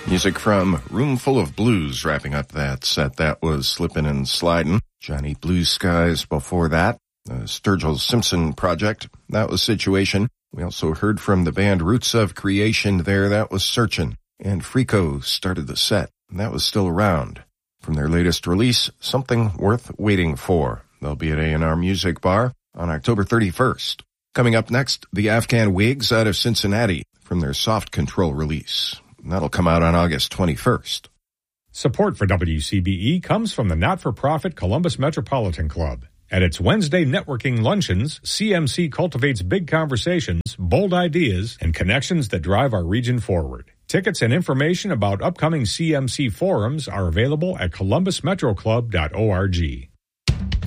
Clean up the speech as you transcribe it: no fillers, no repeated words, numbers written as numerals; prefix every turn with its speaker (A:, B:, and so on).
A: Music from Room Full of Blues wrapping up that set. That was Slippin' and Slidin'. Johnny Blue Skies before that. The Sturgill Simpson Project. That was Situation. We also heard from the band Roots of Creation there. That was Searchin'. And Frico started the set. And that was Still Around. From their latest release, Something Worth Waiting For. They'll be at A&R Music Bar on October 31st. Coming up next, the Afghan Wigs out of Cincinnati from their Soft Control release. That'll come out on August 21st.
B: Support for WCBE comes from the not-for-profit Columbus Metropolitan Club. At its Wednesday networking luncheons, CMC cultivates big conversations, bold ideas, and connections that drive our region forward. Tickets and information about upcoming CMC forums are available at columbusmetroclub.org.